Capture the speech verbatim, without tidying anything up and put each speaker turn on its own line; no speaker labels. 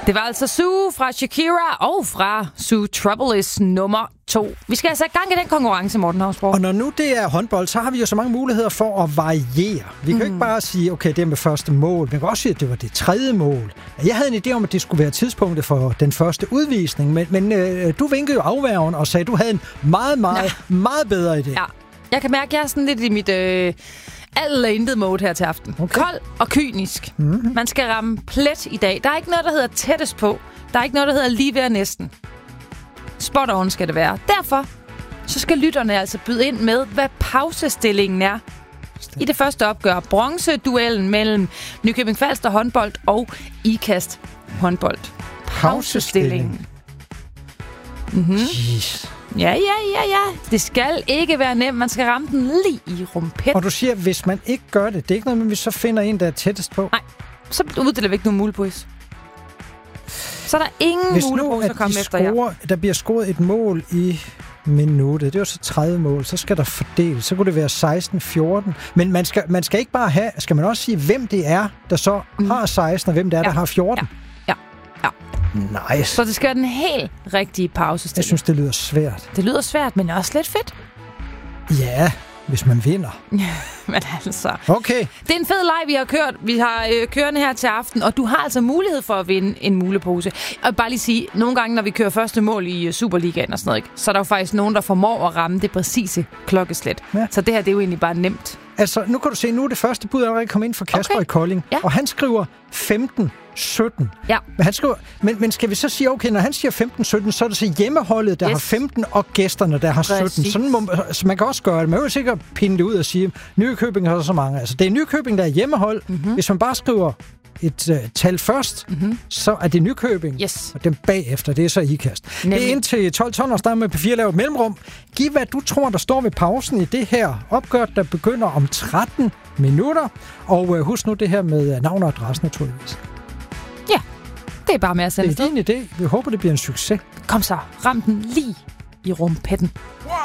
Det var altså Sue fra Shakira og fra Sue Trouble is nummer to. Vi skal altså i gang i den konkurrence, Morten Hausborg.
Og når nu det er håndbold, så har vi jo så mange muligheder for at variere. Vi kan mm. jo ikke bare sige, okay, det er med første mål. Vi kan også sige, at det var det tredje mål. Jeg havde en idé om, at det skulle være tidspunktet for den første udvisning, men, men øh, du vinkede jo afværgen og sagde, at du havde en meget, meget, ja. meget bedre idé.
Ja, jeg kan mærke, at jeg er sådan lidt i mit... Øh alt eller intet mode her til aften. Okay. Kold og kynisk. Mm-hmm. Man skal ramme plet i dag. Der er ikke noget, der hedder tættest på. Der er ikke noget, der hedder lige ved næsten. Spot on skal det være. Derfor så skal lytterne altså byde ind med, hvad pausestillingen er i det første opgør. Bronzeduellen mellem Nykøbing Falster håndbold og Ikast håndbold. Pausestillingen. Mm-hmm. Ja, ja, ja, ja. Det skal ikke være nemt. Man skal ramme den lige i rumpetten.
Og du siger, hvis man ikke gør det, det er ikke noget, men vi så finder en, der er tættest på.
Nej, så uddeler vi ikke nogen mulepris. Så er der ingen mulepris at komme efter jer.
Hvis nu, der bliver scoret et mål i minuttet, det er jo så tredive mål, så skal der fordeles. Så kunne det være seksten fjorten. Men man skal, man skal ikke bare have, skal man også sige, hvem det er, der så mm. har seksten, og hvem det er, ja. der har fjorten.
Ja, ja, ja.
Nice.
Så det skal være den helt rigtige pausestilling.
Jeg synes, det lyder svært.
Det lyder svært, men også lidt fedt.
Ja, hvis man vinder.
Men altså...
Okay.
Det er en fed leg, vi har kørt. Vi har øh, kørende her til aften, og du har altså mulighed for at vinde en mulepose. Og bare lige sige, nogle gange, når vi kører første mål i Superligaen og sådan noget, ikke, så er der jo faktisk nogen, der formår at ramme det præcise klokkeslæt. Ja. Så det her, det er jo egentlig bare nemt.
Altså, nu kan du se, nu er det første bud allerede kommet ind fra Kasper okay. i Kolding, ja. Og han skriver femten sytten.
Ja.
Men, han skriver, men, men skal vi så sige, okay, når han siger femten sytten, så er det så hjemmeholdet, der yes. har femten, og gæsterne, der har
Præcis.
sytten. Sådan må, så man kan også gøre det. Man vil sikkert pinde det ud og sige, Nykøbing har så mange. Altså, det er Nykøbing, der er hjemmehold. Mm-hmm. Hvis man bare skriver et uh, tal først, mm-hmm. så er det Nykøbing,
yes.
og dem bagefter, det er så Ikast. Nemlig. Det er indtil tolv ton og starte med P fire lavet mellemrum. Giv, hvad du tror, der står ved pausen i det her opgør, der begynder om tretten minutter. Og uh, husk nu det her med navn og adresse, naturligvis.
Ja, det er bare med at sende
det er din idé. Vi håber, det bliver en succes.
Kom så, ram den lige i rumpetten.
One,